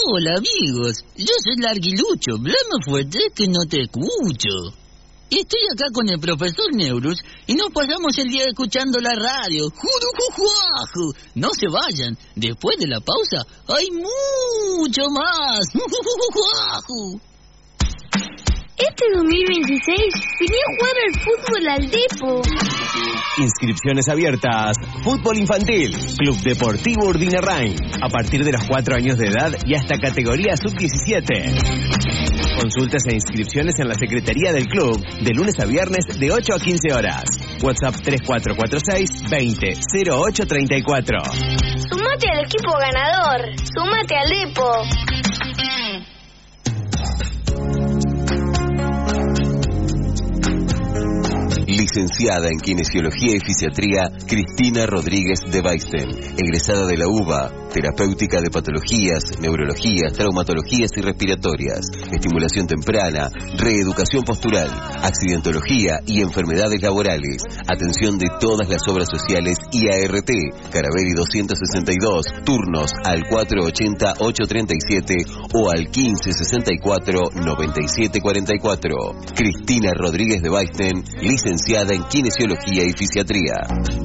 Hola amigos, yo soy Larguilucho, blame fuerte que no te escucho. Estoy acá con el profesor Neurus y nos pasamos el día escuchando la radio. ¡Jurujujuaju! No se vayan, después de la pausa hay mucho más. ¡Jurujujuaju! Este 2026 venía a jugar al fútbol al Depo. Inscripciones abiertas. Fútbol infantil. Club Deportivo Urdinarrain. A partir de los 4 años de edad y hasta categoría sub-17. Consultas e inscripciones en la secretaría del club de lunes a viernes de 8 a 15 horas. WhatsApp 3446 20 08 34. Sumate al equipo ganador. Sumate al Depo. Licenciada en Kinesiología y Fisiatría, Cristina Rodríguez de Baisten, egresada de la UBA, terapéutica de patologías, neurologías, traumatologías y respiratorias, estimulación temprana, reeducación postural, accidentología y enfermedades laborales, atención de todas las obras sociales y ART, Caraveri 262, turnos al 480-837 o al 1564-9744. Cristina Rodríguez de Baisten, licenciada en Kinesiología y Fisiatría.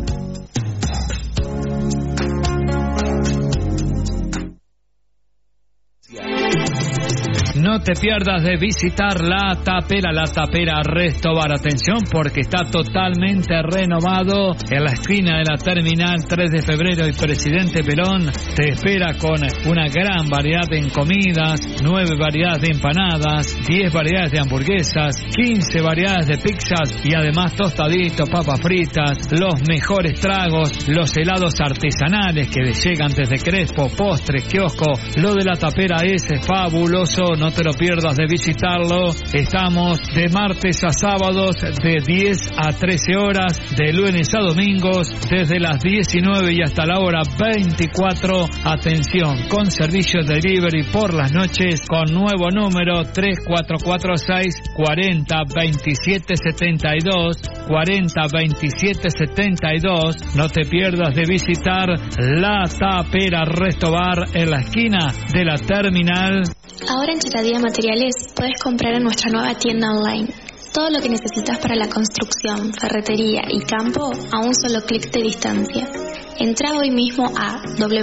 No te pierdas de visitar La Tapera Resto Bar. Atención, porque está totalmente renovado en la esquina de la Terminal 3 de Febrero y Presidente Perón. Te espera con una gran variedad en comidas, 9 variedades de empanadas, 10 variedades de hamburguesas, 15 variedades de pizzas y además tostaditos, papas fritas, los mejores tragos, los helados artesanales que llegan desde Crespo, postres, kiosco. Lo de La Tapera es fabuloso, no te lo pierdas de visitarlo. Estamos de martes a sábados de 10 a 13 horas, de lunes a domingos desde las 19 y hasta la hora 24. Atención, con servicio de delivery por las noches con nuevo número 3446 40 27 72 40 27 72. No te pierdas de visitar La Tapera Resto Bar en la esquina de la Terminal. Ahora en Charadía Materiales puedes comprar en nuestra nueva tienda online todo lo que necesitas para la construcción, ferretería y campo a un solo clic de distancia. Entra hoy mismo a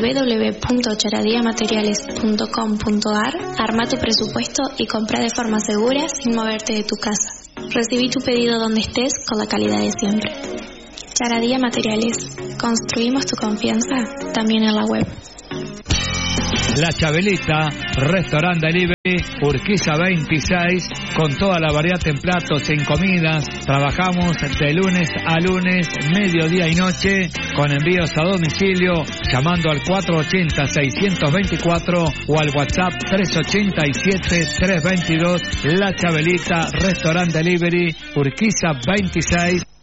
www.charadiamateriales.com.ar, arma tu presupuesto y compra de forma segura sin moverte de tu casa. Recibí tu pedido donde estés con la calidad de siempre. Charadía Materiales. Construimos tu confianza también en la web. La Chabelita, restaurante delivery, Urquiza 26, con toda la variedad en platos, en comidas. Trabajamos de lunes a lunes, mediodía y noche, con envíos a domicilio, llamando al 480-624 o al WhatsApp 387-322. La Chabelita, restaurante delivery, Urquiza 26.